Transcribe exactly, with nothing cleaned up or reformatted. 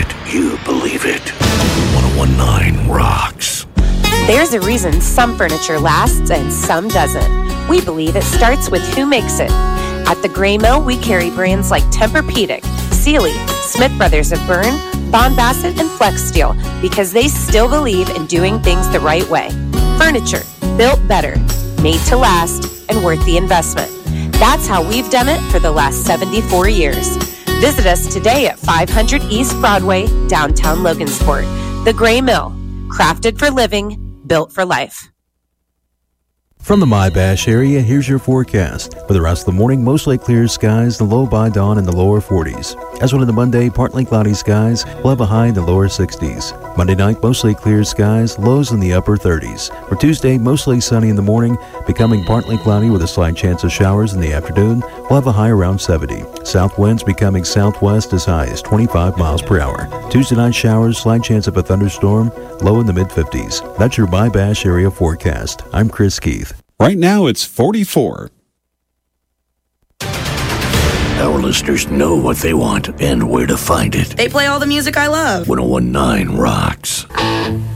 it, you believe it. ten nineteen rocks. There's a reason some furniture lasts and some doesn't. We believe it starts with who makes it. At the Gray Mill, we carry brands like Tempur-Pedic, Sealy, Smith Brothers of Bern, Bond Bassett, and Flex Steel because they still believe in doing things the right way. Furniture, built better, made to last, and worth the investment. That's how we've done it for the last seventy-four years. Visit us today at five hundred East Broadway, downtown Logansport. The Gray Mill, crafted for living, built for life. From the My-Bash area, here's your forecast. For the rest of the morning, mostly clear skies, the low by dawn in the lower forties. As one of the Monday, partly cloudy skies, we'll have a high in the lower sixties. Monday night, mostly clear skies, lows in the upper thirties. For Tuesday, mostly sunny in the morning, becoming partly cloudy with a slight chance of showers in the afternoon. We'll have a high around seventy. South winds becoming southwest as high as twenty-five miles per hour. Tuesday night showers, slight chance of a thunderstorm, low in the mid-fifties. That's your My-Bash area forecast. I'm Chris Keith. Right now, it's forty-four. Our listeners know what they want and where to find it. They play all the music I love. ten nineteen rocks.